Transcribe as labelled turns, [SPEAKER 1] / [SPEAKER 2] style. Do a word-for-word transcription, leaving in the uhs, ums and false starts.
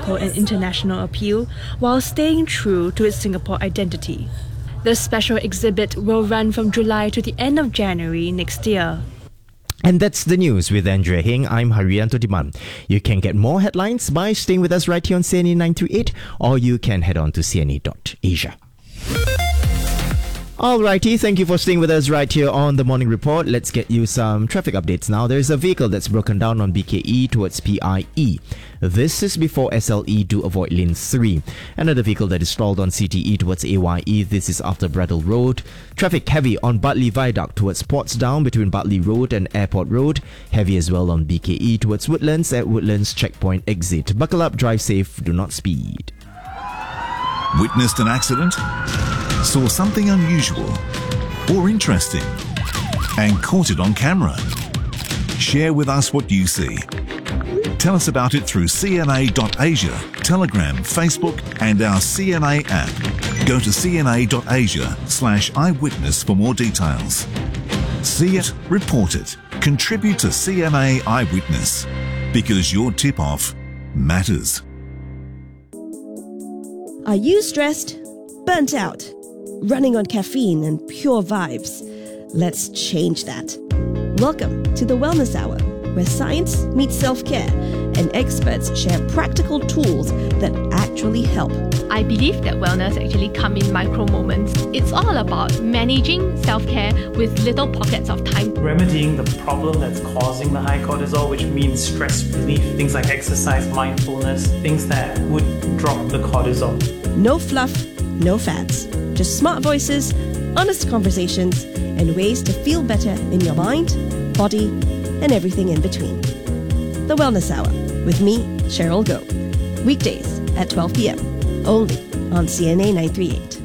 [SPEAKER 1] local and international appeal while staying true to its Singapore identity. The special exhibit will run from July to the end of January next year.
[SPEAKER 2] And that's the news with Andrea Heng. I'm Haryanto Diman. You can get more headlines by staying with us right here on C N A nine three eight, or you can head on to c n a dot asia. Alrighty, thank you for staying with us right here on the Morning Report. Let's get you some traffic updates now. There's a vehicle that's broken down on B K E towards P I E. This is before S L E. Do avoid lane three. Another vehicle that is stalled on C T E towards A Y E. This is after Brattle Road. Traffic heavy on Bartley Viaduct towards Portsdown between Bartley Road and Airport Road. Heavy as well on B K E towards Woodlands at Woodlands Checkpoint exit. Buckle up, drive safe, do not speed.
[SPEAKER 3] Witnessed an accident? Saw something unusual or interesting and caught it on camera? Share with us what you see. Tell us about it through c n a dot asia, Telegram, Facebook and our C N A app. Go to c n a dot asia slash eyewitness for more details. See it, report it, contribute to C N A Eyewitness, because your tip-off matters.
[SPEAKER 4] Are you stressed? Burnt out? Running on caffeine and pure vibes? Let's change that. Welcome to the Wellness Hour, where science meets self-care and experts share practical tools that actually help.
[SPEAKER 5] I believe that wellness actually comes in micro moments. It's all about managing self-care with little pockets of time.
[SPEAKER 6] Remedying the problem that's causing the high cortisol, which means stress relief, things like exercise, mindfulness, things that would drop the cortisol.
[SPEAKER 4] No fluff, no fads. Just smart voices, honest conversations, and ways to feel better in your mind, body, and everything in between. The Wellness Hour with me, Cheryl Goh. Weekdays at twelve p.m. only on C N A nine three eight.